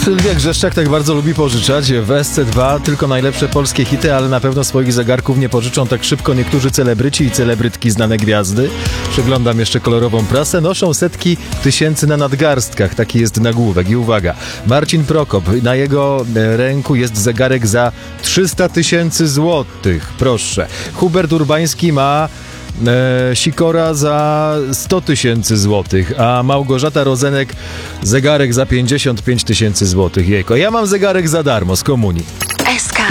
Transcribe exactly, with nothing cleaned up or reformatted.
Sylwia Grzeszczak tak bardzo lubi pożyczać. W S C dwa tylko najlepsze polskie hity, ale na pewno swoich zegarków nie pożyczą tak szybko niektórzy celebryci i celebrytki, znane gwiazdy. Przeglądam jeszcze kolorową prasę. Noszą setki tysięcy na nadgarstkach. Taki jest nagłówek. I uwaga, Marcin Prokop. Na jego ręku jest zegarek za trzysta tysięcy złotych. Proszę. Hubert Urbański ma E, sikora za sto tysięcy złotych, a Małgorzata Rozenek zegarek za pięćdziesiąt pięć tysięcy złotych. Jejko, ja mam zegarek za darmo z komunii.